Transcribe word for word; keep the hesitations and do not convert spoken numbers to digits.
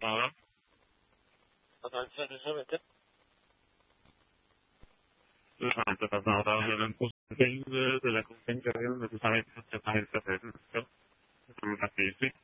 Ah, totalmente. Esatto, parlava un po' del- della compensazione necessariamente certamente per la crisi.